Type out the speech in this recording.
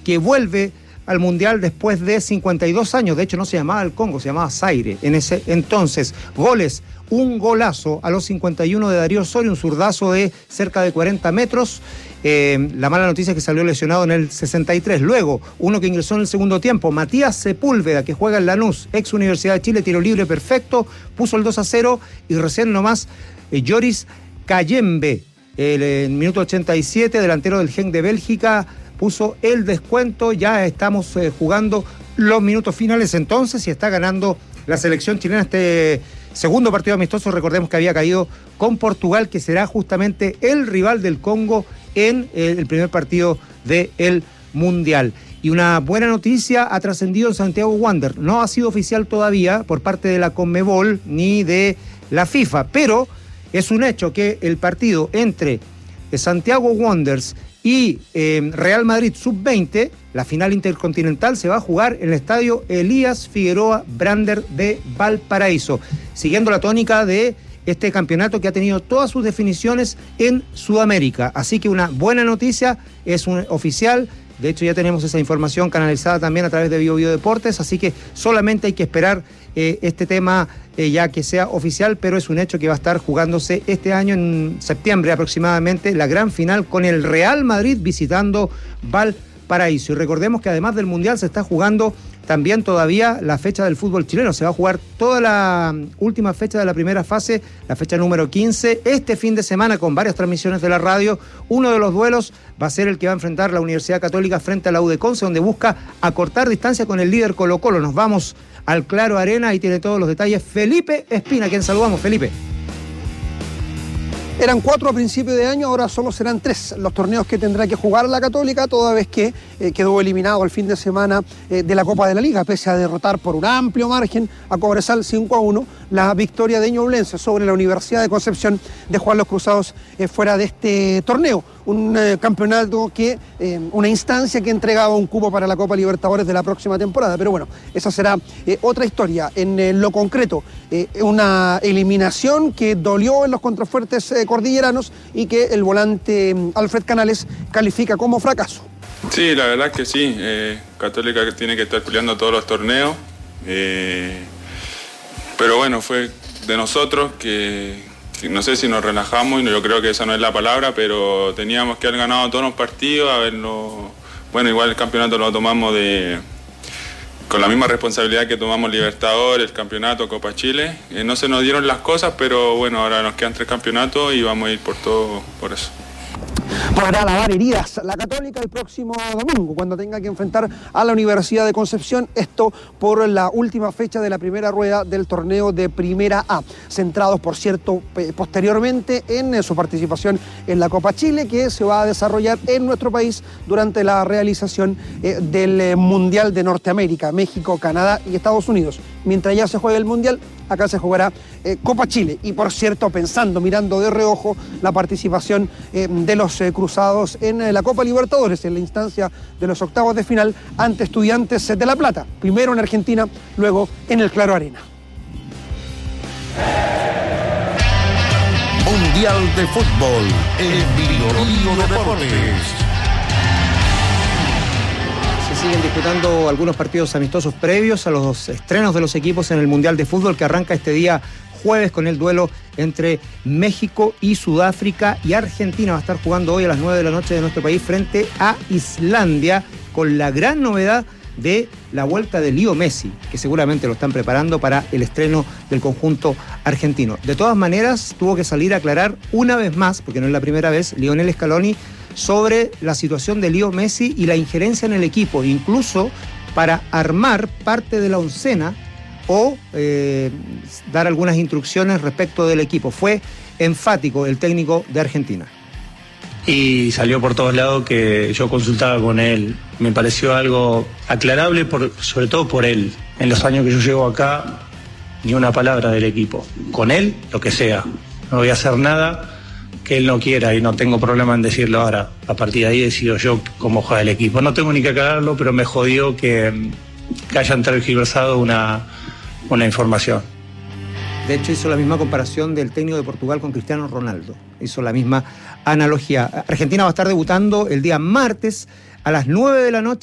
que vuelve al Mundial después de 52 años. De hecho, no se llamaba el Congo, se llamaba Zaire. En ese entonces, goles, un golazo a los 51 de Darío Osorio, un zurdazo de cerca de 40 metros. La mala noticia es que salió lesionado en el 63. Luego, uno que ingresó en el segundo tiempo, Matías Sepúlveda, que juega en Lanús, ex Universidad de Chile, tiro libre perfecto, puso el 2-0, y recién nomás Joris Cayembe, el minuto 87, delantero del Genk de Bélgica, puso el descuento. Ya estamos jugando los minutos finales entonces, y está ganando la selección chilena este segundo partido amistoso. Recordemos que había caído con Portugal, que será justamente el rival del Congo en el primer partido del Mundial. Y una buena noticia ha trascendido en Santiago Wanderers. No ha sido oficial todavía por parte de la Conmebol ni de la FIFA, pero es un hecho que el partido entre Santiago Wanderers y Real Madrid Sub-20, la final intercontinental, se va a jugar en el estadio Elías Figueroa Brander de Valparaíso, siguiendo la tónica de este campeonato que ha tenido todas sus definiciones en Sudamérica. Así que una buena noticia, es un oficial. De hecho, ya tenemos esa información canalizada también a través de Bio Deportes, así que solamente hay que esperar este tema ya que sea oficial, pero es un hecho que va a estar jugándose este año en septiembre aproximadamente, la gran final con el Real Madrid visitando Valparaíso. Y recordemos que además del Mundial se está jugando también todavía la fecha del fútbol chileno. Se va a jugar toda la última fecha de la primera fase, la fecha número 15, este fin de semana, con varias transmisiones de la radio. Uno de los duelos va a ser el que va a enfrentar la Universidad Católica frente a la U de Conce, donde busca acortar distancia con el líder Colo-Colo. Nos vamos al Claro Arena, ahí tiene todos los detalles Felipe Espina, a quien saludamos. Felipe. Eran 4 a principio de año, ahora solo serán 3 los torneos que tendrá que jugar la Católica, toda vez que quedó eliminado el fin de semana de la Copa de la Liga, pese a derrotar por un amplio margen a Cobresal 5-1, la victoria de Ñublense sobre la Universidad de Concepción dejó a los cruzados fuera de este torneo. Un campeonato que, una instancia que entregaba un cupo para la Copa Libertadores de la próxima temporada. Pero bueno, esa será otra historia. En lo concreto, una eliminación que dolió en los contrafuertes cordilleranos y que el volante Alfred Canales califica como fracaso. Sí, la verdad es que sí. Católica tiene que estar peleando todos los torneos. Pero bueno, fue de nosotros que no sé si nos relajamos, y yo creo que esa no es la palabra, pero teníamos que haber ganado todos los partidos, bueno, igual el campeonato lo tomamos con la misma responsabilidad que tomamos Libertadores, el campeonato, Copa Chile. No se nos dieron las cosas, pero bueno, ahora nos quedan 3 campeonatos y vamos a ir por todo por eso. Podrá lavar heridas la Católica el próximo domingo, cuando tenga que enfrentar a la Universidad de Concepción, esto por la última fecha de la primera rueda del torneo de Primera A, centrados, por cierto, posteriormente en su participación en la Copa Chile, que se va a desarrollar en nuestro país durante la realización del Mundial de Norteamérica, México, Canadá y Estados Unidos. Mientras ya se juegue el Mundial, acá se jugará Copa Chile. Y por cierto, mirando de reojo la participación de los cruzados en la Copa Libertadores, en la instancia de los octavos de final ante Estudiantes de La Plata. Primero en Argentina, luego en el Claro Arena. Mundial de Fútbol en Bio Deportes. Siguen disputando algunos partidos amistosos previos a los estrenos de los equipos en el Mundial de Fútbol, que arranca este día jueves con el duelo entre México y Sudáfrica, y Argentina va a estar jugando hoy a las 9 de la noche de nuestro país frente a Islandia, con la gran novedad de la vuelta de Leo Messi, que seguramente lo están preparando para el estreno del conjunto argentino. De todas maneras, tuvo que salir a aclarar una vez más, porque no es la primera vez, Lionel Scaloni, sobre la situación de Leo Messi y la injerencia en el equipo, incluso para armar parte de la oncena o dar algunas instrucciones respecto del equipo. Fue enfático el técnico de Argentina. Y salió por todos lados que yo consultaba con él. Me pareció algo aclarable, sobre todo por él. En los años que yo llevo acá, ni una palabra del equipo. Con él, lo que sea. No voy a hacer nada que él no quiera, y no tengo problema en decirlo ahora. A partir de ahí decido yo cómo juega el equipo. No tengo ni que aclararlo, pero me jodió que hayan tergiversado una información. De hecho, hizo la misma comparación del técnico de Portugal con Cristiano Ronaldo. Hizo la misma analogía. Argentina va a estar debutando el día martes a las 9 de la noche